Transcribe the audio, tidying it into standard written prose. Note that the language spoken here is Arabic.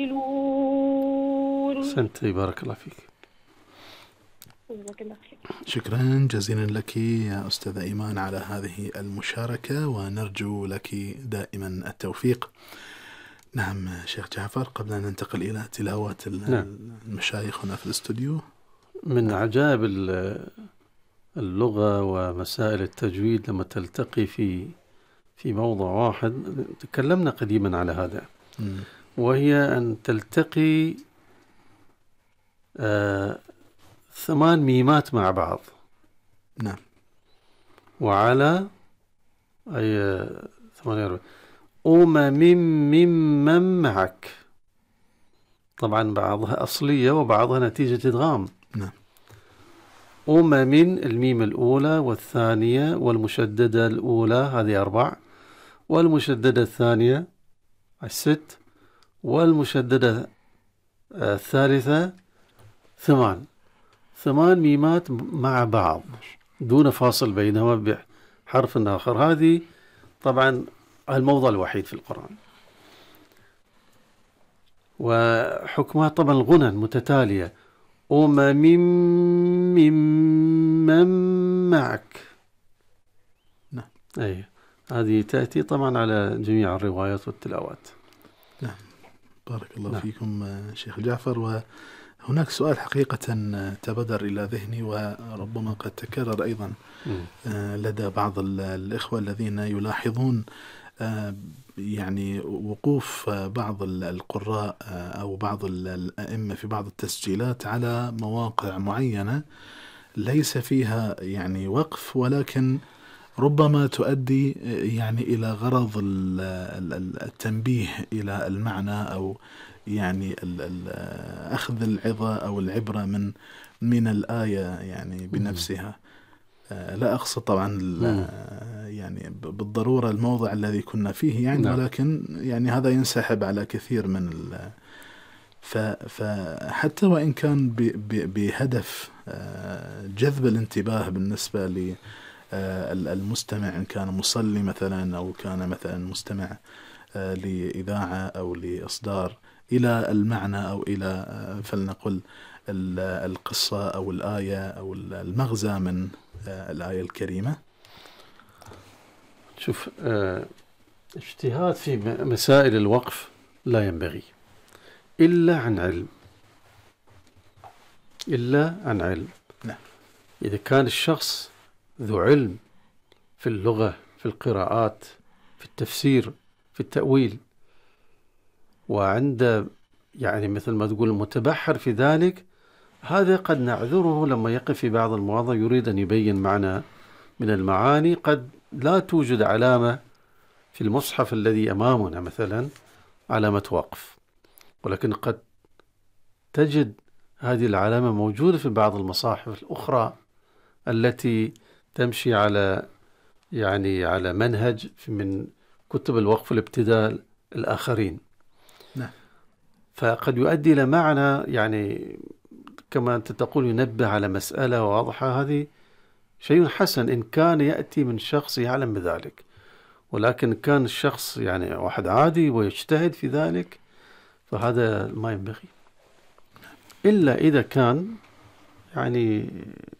سنتي بارك الله فيك. جزاك الله خير. شكرا جزيلا لك يا أستاذة إيمان على هذه المشاركة، ونرجو لك دائما التوفيق. نعم شيخ جعفر، قبل أن ننتقل إلى تلاوات المشايخ هنا في الاستوديو، من عجائب اللغة ومسائل التجويد لما تلتقي في موضع واحد، تكلمنا قديما على هذا، وهي أن تلتقي 8 ميمات مع بعض. نعم. وعلى أي 48 ممن معك، طبعا بعضها أصلية وبعضها نتيجة إدغام. نعم. من الميم الأولى والثانية والمشددة الأولى هذه 4، والمشددة الثانية 6، والمشددة الثالثة 8. 8 ميمات مع بعض دون فاصل بينهما بحرف آخر. هذه طبعا الموضع الوحيد في القرآن، وحكمها طبعا الغنى متتالية. ممن معك. نعم. أي هذه تأتي طبعا على جميع الروايات والتلاوات. نعم بارك الله فيكم شيخ جعفر. وهناك سؤال حقيقة تبادر إلى ذهني، وربما قد تكرر أيضا لدى بعض الإخوة الذين يلاحظون يعني وقوف بعض القراء أو بعض الأئمة في بعض التسجيلات على مواقع معينة ليس فيها يعني وقف، ولكن ربما تؤدي يعني إلى غرض التنبيه إلى المعنى، أو يعني أخذ العظة أو العبرة من الآية يعني بنفسها. لا أقصد طبعا يعني بالضرورة الموضع الذي كنا فيه يعني، ولكن يعني هذا ينسحب على كثير من فحتى وإن كان بهدف جذب الانتباه بالنسبة للمستمع، إن كان مصلي مثلا أو كان مثلا مستمع لإذاعة أو لإصدار، إلى المعنى أو إلى فلنقل القصة أو الآية أو المغزى من الآية الكريمة. شوف، اجتهاد في مسائل الوقف لا ينبغي إلا عن علم، إلا عن علم. نعم. إذا كان الشخص ذو علم في اللغة، في القراءات، في التفسير، في التأويل، وعنده يعني مثل ما تقول متبحر في ذلك، هذا قد نعذره لما يقف في بعض المواضع يريد أن يبين معنى من المعاني قد لا توجد علامة في المصحف الذي أمامنا مثلا علامة وقف، ولكن قد تجد هذه العلامة موجودة في بعض المصاحف الأخرى التي تمشي على يعني على منهج من كتب الوقف الابتداء الآخرين. نعم. فقد يؤدي إلى معنى يعني كما أنت تقول ينبه على مسألة واضحة، هذه شيء حسن إن كان يأتي من شخص يعلم بذلك، ولكن كان الشخص يعني واحد عادي ويجتهد في ذلك فهذا ما ينبغي، إلا إذا كان يعني